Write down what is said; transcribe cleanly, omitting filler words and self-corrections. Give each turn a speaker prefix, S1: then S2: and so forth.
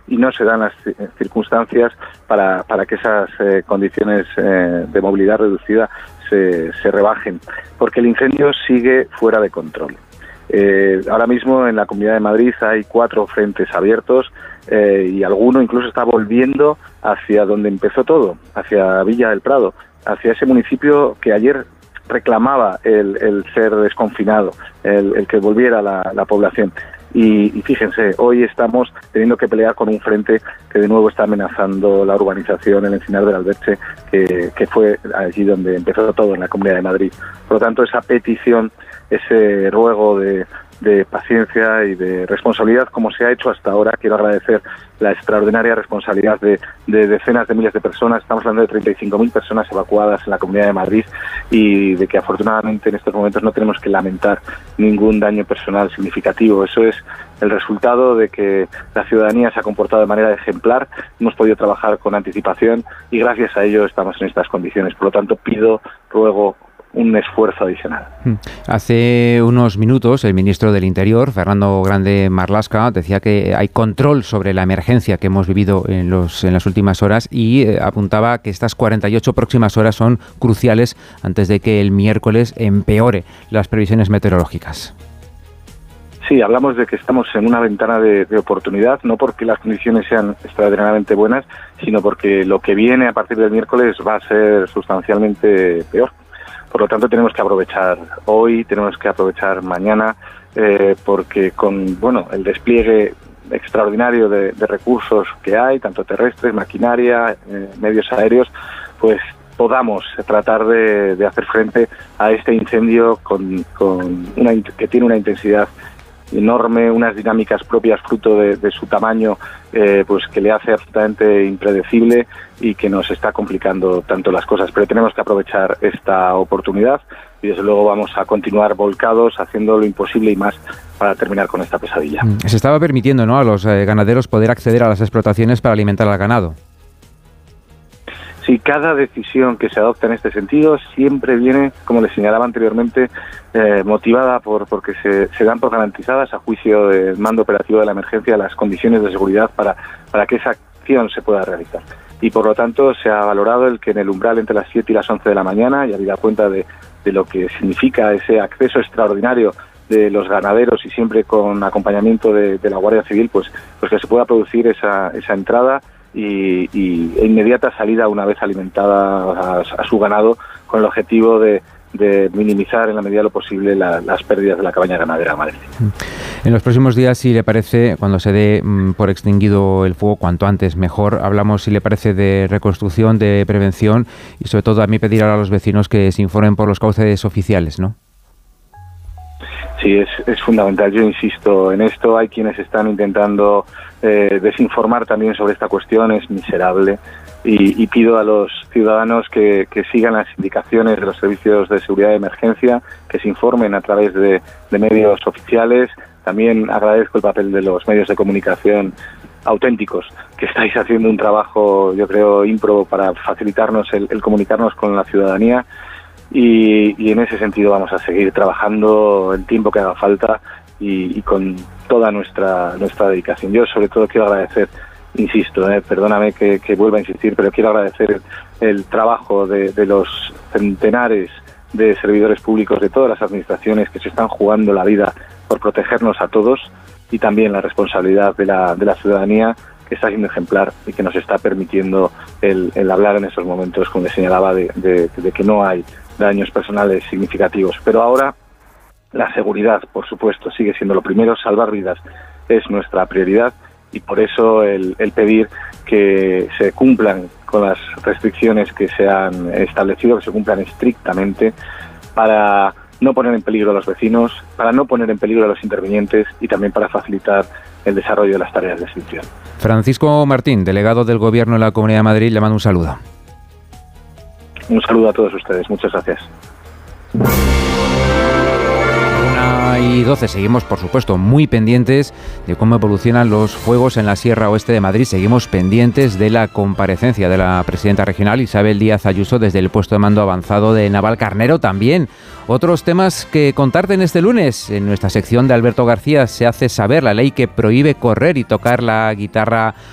S1: y no se dan las circunstancias para que esas condiciones de movilidad reducida se rebajen, porque el incendio sigue fuera de control. Ahora mismo en la Comunidad de Madrid hay 4 frentes abiertos y alguno incluso está volviendo hacia donde empezó todo, hacia Villa del Prado, hacia ese municipio que ayer reclamaba el ser desconfinado, el que volviera la población. Y fíjense, hoy estamos teniendo que pelear con un frente que de nuevo está amenazando la urbanización, el Encinar del Alberche, que fue allí donde empezó todo, en la Comunidad de Madrid. Por lo tanto, esa petición, ese ruego de paciencia y de responsabilidad, como se ha hecho hasta ahora. Quiero agradecer la extraordinaria responsabilidad de decenas de miles de personas. Estamos hablando de 35.000 personas evacuadas en la Comunidad de Madrid y de que afortunadamente en estos momentos no tenemos que lamentar ningún daño personal significativo. Eso es el resultado de que la ciudadanía se ha comportado de manera ejemplar, hemos podido trabajar con anticipación y gracias a ello estamos en estas condiciones. Por lo tanto, ruego un esfuerzo adicional.
S2: Hace unos minutos el ministro del Interior, Fernando Grande Marlaska, decía que hay control sobre la emergencia que hemos vivido en las últimas horas y apuntaba que estas 48 próximas horas son cruciales antes de que el miércoles empeore las previsiones meteorológicas.
S1: Sí, hablamos de que estamos en una ventana de oportunidad, no porque las condiciones sean extraordinariamente buenas, sino porque lo que viene a partir del miércoles va a ser sustancialmente peor. Por lo tanto, tenemos que aprovechar hoy, tenemos que aprovechar mañana, porque con el despliegue extraordinario de recursos que hay, tanto terrestres, maquinaria, medios aéreos, pues podamos tratar de hacer frente a este incendio que tiene una intensidad enorme, unas dinámicas propias fruto de su tamaño, pues que le hace absolutamente impredecible y que nos está complicando tanto las cosas. Pero tenemos que aprovechar esta oportunidad y desde luego vamos a continuar volcados haciendo lo imposible y más para terminar con esta pesadilla.
S2: Se estaba permitiendo, ¿no?, a los ganaderos poder acceder a las explotaciones para alimentar al ganado.
S1: Sí, cada decisión que se adopta en este sentido siempre viene, como les señalaba anteriormente, motivada porque se dan por garantizadas, a juicio del mando operativo de la emergencia, las condiciones de seguridad para que esa acción se pueda realizar. Y por lo tanto se ha valorado el que en el umbral entre las 7 y las 11 de la mañana, y habida cuenta de lo que significa ese acceso extraordinario de los ganaderos y siempre con acompañamiento de la Guardia Civil, pues que se pueda producir esa entrada e inmediata salida una vez alimentada a su ganado, con el objetivo de minimizar en la medida de lo posible las pérdidas de la cabaña ganadera madre.
S2: En los próximos días, si le parece, cuando se dé por extinguido el fuego, cuanto antes mejor, hablamos, si le parece, de reconstrucción, de prevención y sobre todo a mí pedir ahora a los vecinos que se informen por los cauces oficiales, ¿no?
S1: Sí, es fundamental. Yo insisto en esto. Hay quienes están intentando desinformar también sobre esta cuestión. Es miserable. Y pido a los ciudadanos que sigan las indicaciones de los servicios de seguridad de emergencia, que se informen a través de medios oficiales. También agradezco el papel de los medios de comunicación auténticos, que estáis haciendo un trabajo, yo creo, ímprobo para facilitarnos el comunicarnos con la ciudadanía. Y en ese sentido vamos a seguir trabajando el tiempo que haga falta y con toda nuestra dedicación. Yo sobre todo quiero agradecer, insisto, perdóname que vuelva a insistir, pero quiero agradecer el trabajo de los centenares de servidores públicos de todas las administraciones que se están jugando la vida por protegernos a todos, y también la responsabilidad de la ciudadanía, que está siendo ejemplar y que nos está permitiendo el hablar en estos momentos, como les señalaba, de que no hay daños personales significativos. Pero ahora la seguridad, por supuesto, sigue siendo lo primero. Salvar vidas es nuestra prioridad y por eso el pedir que se cumplan con las restricciones que se han establecido, que se cumplan estrictamente, para no poner en peligro a los vecinos, para no poner en peligro a los intervinientes y también para facilitar el desarrollo de las tareas de extinción. Francisco
S2: Martín, delegado del Gobierno en la Comunidad de Madrid, le mando un saludo.
S1: Un saludo a todos ustedes, muchas gracias.
S2: 1:12, seguimos por supuesto muy pendientes de cómo evolucionan los fuegos en la Sierra Oeste de Madrid. Seguimos pendientes de la comparecencia de la presidenta regional Isabel Díaz Ayuso desde el puesto de mando avanzado de Navalcarnero. También otros temas que contarte en este lunes. En nuestra sección de Alberto García se hace saber la ley que prohíbe correr y tocar la guitarra